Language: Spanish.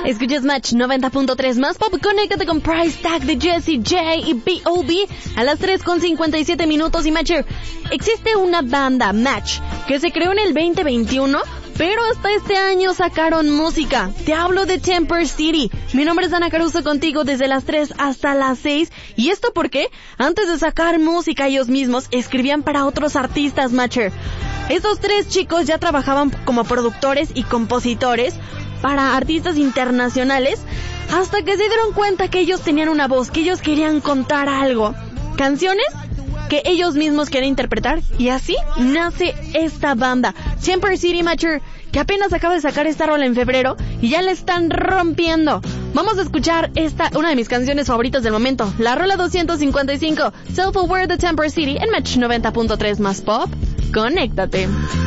Escuchas Match 90.3 más pop. Conéctate con Price Tag de Jessie J y B.O.B. a las 3:57 minutos. Y Matcher, existe una banda, Match, que se creó en el 2021, pero hasta este año sacaron música. Te hablo de Temper City. Mi nombre es Ana Caruso, contigo desde las 3 hasta las 6. ¿Y esto porque antes de sacar música ellos mismos escribían para otros artistas, Matcher? Estos tres chicos ya trabajaban como productores y compositores para artistas internacionales, hasta que se dieron cuenta que ellos tenían una voz, que ellos querían contar algo, canciones que ellos mismos querían interpretar, y así nace esta banda, Temper City, Matcher, que apenas acaba de sacar esta rola en febrero y ya la están rompiendo. Vamos a escuchar una de mis canciones favoritas del momento, la rola 255, Self Aware de Temper City, en Match 90.3 más pop. Conéctate.